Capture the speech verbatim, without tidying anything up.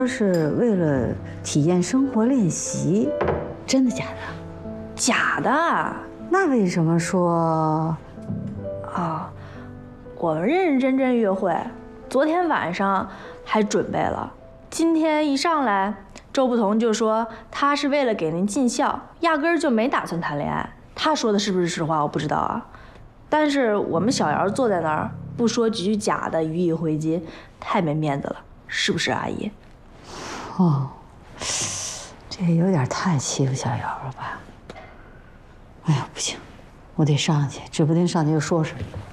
是为了体验生活练习，真的假的？ 假的。 那为什么说？ 啊，我们认认真真约会，昨天晚上还准备了，今天一上来，周不同就说他是为了给您尽孝，压根儿就没打算谈恋爱。他说的是不是实话我不知道啊，但是我们小姚坐在那儿不说几句假的，予以回击，太没面子了，是不是阿姨？ 哦，这有点太欺负小姚了吧？哎呀，不行，我得上去，指不定上去又说什么。